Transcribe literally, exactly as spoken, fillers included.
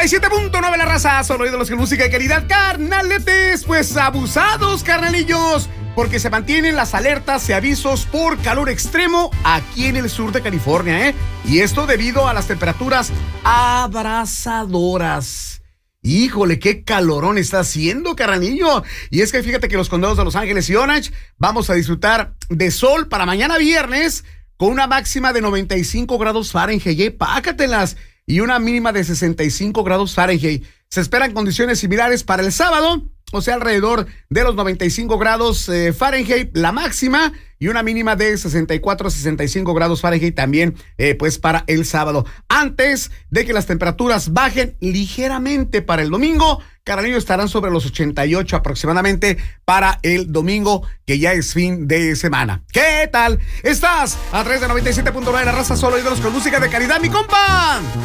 noventa y siete punto nueve la raza, solo ídolos con música de calidad, carnaletes, pues abusados, carnalillos, porque se mantienen las alertas y avisos por calor extremo aquí en el sur de California, ¿eh? Y esto debido a las temperaturas abrasadoras. Híjole, qué calorón está haciendo, carnalillo. Y es que fíjate que los condados de Los Ángeles y Orange vamos a disfrutar de sol para mañana viernes con una máxima de noventa y cinco grados Fahrenheit. ¿eh? Pácatelas. Y una mínima de sesenta y cinco grados Fahrenheit. Se esperan condiciones similares para el sábado, o sea, alrededor de los noventa y cinco grados eh, Fahrenheit, la máxima, y una mínima de sesenta y cuatro a sesenta y cinco grados Fahrenheit también, eh, pues para el sábado. Antes de que las temperaturas bajen ligeramente para el domingo, carnalillo, estarán sobre los ochenta y ocho aproximadamente para el domingo, que ya es fin de semana. ¿Qué tal? Estás a través de noventa y siete punto nueve la raza, solo ídolos con música de calidad, mi compa.